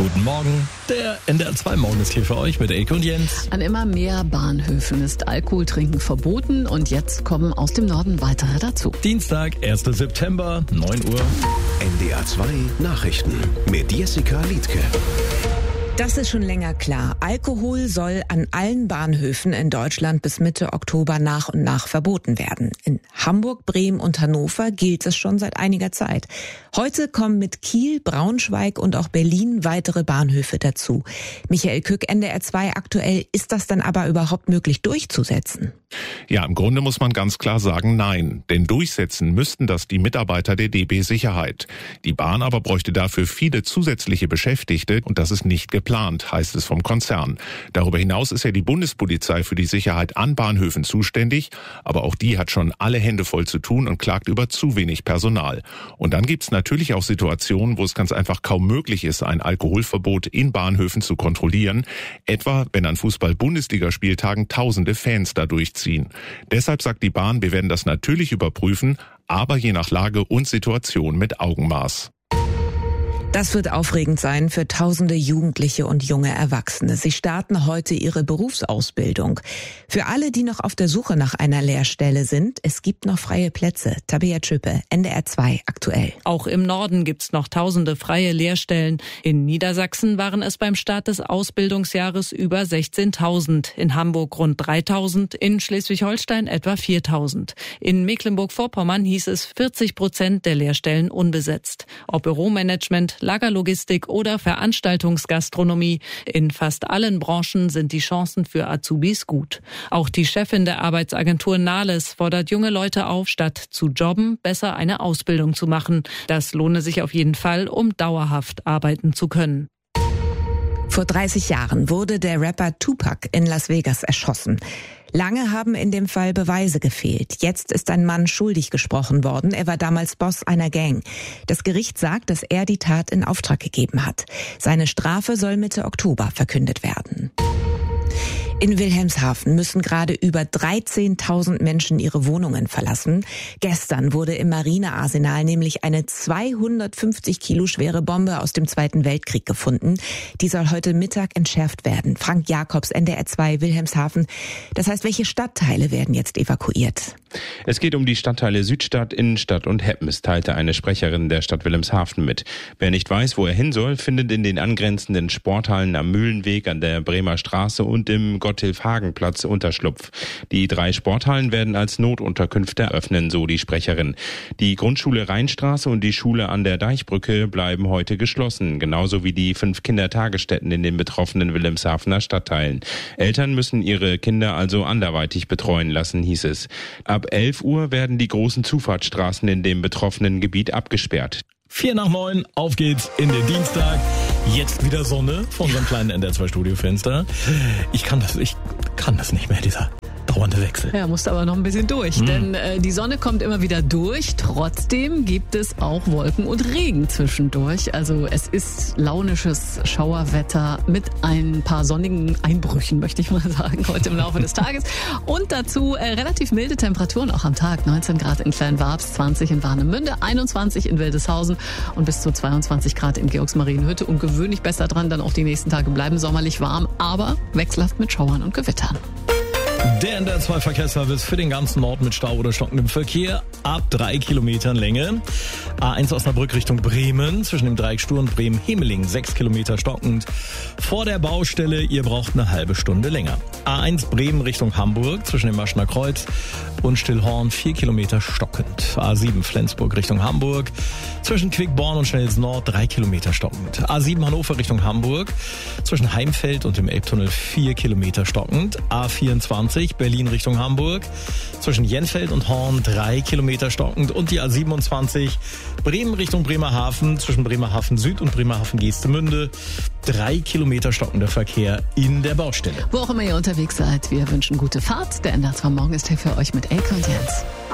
Guten Morgen, der NDR 2 Morgen ist hier für euch mit Elke und Jens. An immer mehr Bahnhöfen ist Alkoholtrinken verboten und jetzt kommen aus dem Norden weitere dazu. Dienstag, 1. September, 9 Uhr. NDR 2 Nachrichten mit Jessica Liedtke. Das ist schon länger klar. Alkohol soll an allen Bahnhöfen in Deutschland bis Mitte Oktober nach und nach verboten werden. In Hamburg, Bremen und Hannover gilt es schon seit einiger Zeit. Heute kommen mit Kiel, Braunschweig und auch Berlin weitere Bahnhöfe dazu. Michael Kück, NDR 2 aktuell. Ist das dann aber überhaupt möglich durchzusetzen? Ja, im Grunde muss man ganz klar sagen, nein. Denn durchsetzen müssten das die Mitarbeiter der DB Sicherheit. Die Bahn aber bräuchte dafür viele zusätzliche Beschäftigte und das ist nicht geplant, heißt es vom Konzern. Darüber hinaus ist ja die Bundespolizei für die Sicherheit an Bahnhöfen zuständig, aber auch die hat schon alle Hände voll zu tun und klagt über zu wenig Personal. Und dann gibt's natürlich auch Situationen, wo es ganz einfach kaum möglich ist, ein Alkoholverbot in Bahnhöfen zu kontrollieren, etwa wenn an Fußball-Bundesligaspieltagen tausende Fans da durchziehen. Deshalb sagt die Bahn, wir werden das natürlich überprüfen, aber je nach Lage und Situation mit Augenmaß. Das wird aufregend sein für tausende Jugendliche und junge Erwachsene. Sie starten heute ihre Berufsausbildung. Für alle, die noch auf der Suche nach einer Lehrstelle sind, es gibt noch freie Plätze. Tabea Tschöpe, NDR 2 aktuell. Auch im Norden gibt's noch tausende freie Lehrstellen. In Niedersachsen waren es beim Start des Ausbildungsjahres über 16.000, in Hamburg rund 3.000, in Schleswig-Holstein etwa 4.000. In Mecklenburg-Vorpommern hieß es 40% der Lehrstellen unbesetzt. Ob Büromanagement, Lagerlogistik oder Veranstaltungsgastronomie. In fast allen Branchen sind die Chancen für Azubis gut. Auch die Chefin der Arbeitsagentur Nahles fordert junge Leute auf, statt zu jobben, besser eine Ausbildung zu machen. Das lohne sich auf jeden Fall, um dauerhaft arbeiten zu können. Vor 30 Jahren wurde der Rapper Tupac in Las Vegas erschossen. Lange haben in dem Fall Beweise gefehlt. Jetzt ist ein Mann schuldig gesprochen worden. Er war damals Boss einer Gang. Das Gericht sagt, dass er die Tat in Auftrag gegeben hat. Seine Strafe soll Mitte Oktober verkündet werden. In Wilhelmshaven müssen gerade über 13.000 Menschen ihre Wohnungen verlassen. Gestern wurde im Marinearsenal nämlich eine 250 Kilo schwere Bombe aus dem Zweiten Weltkrieg gefunden. Die soll heute Mittag entschärft werden. Frank Jakobs, NDR 2 Wilhelmshaven. Das heißt, welche Stadtteile werden jetzt evakuiert? Es geht um die Stadtteile Südstadt, Innenstadt und Heppens, teilte eine Sprecherin der Stadt Wilhelmshaven mit. Wer nicht weiß, wo er hin soll, findet in den angrenzenden Sporthallen am Mühlenweg, an der Bremer Straße und im Gotthilf-Hagen-Platz Unterschlupf. Die 3 Sporthallen werden als Notunterkünfte eröffnen, so die Sprecherin. Die Grundschule Rheinstraße und die Schule an der Deichbrücke bleiben heute geschlossen, genauso wie die 5 Kindertagesstätten in den betroffenen Wilhelmshavener Stadtteilen. Eltern müssen ihre Kinder also anderweitig betreuen lassen, hieß es. Ab 11 Uhr werden die großen Zufahrtsstraßen in dem betroffenen Gebiet abgesperrt. 4 nach 9, auf geht's in den Dienstag. Jetzt wieder Sonne vor unserem kleinen NDR 2 Studiofenster. Ich kann das nicht mehr, dieser dauernde Wechsel. Ja, musste aber noch ein bisschen durch, denn die Sonne kommt immer wieder durch. Trotzdem gibt es auch Wolken und Regen zwischendurch. Also es ist launisches Schauerwetter mit ein paar sonnigen Einbrüchen, möchte ich mal sagen, heute im Laufe des Tages. Und dazu relativ milde Temperaturen auch am Tag. 19 Grad in Kleinwarbs, 20 in Warnemünde, 21 in Wildeshausen und bis zu 22 Grad in Georgsmarienhütte. Und gewöhnlich besser dran, dann auch die nächsten Tage bleiben sommerlich warm, aber wechselhaft mit Schauern und Gewittern. Der NDR 2 Verkehrsservice für den ganzen Norden mit Stau oder stockendem Verkehr ab 3 Kilometern Länge. A1 Osnabrück Richtung Bremen, zwischen dem Dreieck Stur und Bremen-Hemeling 6 Kilometer stockend. Vor der Baustelle, ihr braucht eine halbe Stunde länger. A1 Bremen Richtung Hamburg, zwischen dem Maschner Kreuz und Stillhorn 4 Kilometer stockend. A7 Flensburg Richtung Hamburg, zwischen Quickborn und Schnells Nord 3 Kilometer stockend. A7 Hannover Richtung Hamburg, zwischen Heimfeld und dem Elbtunnel 4 Kilometer stockend. A24 Berlin Richtung Hamburg, zwischen Jenfeld und Horn 3 Kilometer stockend. Und die A27 Bremen Richtung Bremerhaven, zwischen Bremerhaven Süd und Bremerhaven Geestemünde 3 Kilometer stockender Verkehr in der Baustelle. Wo auch immer ihr unterwegs seid, wir wünschen gute Fahrt. Der NDR 2 Morgen ist hier für euch mit Elke und Jens.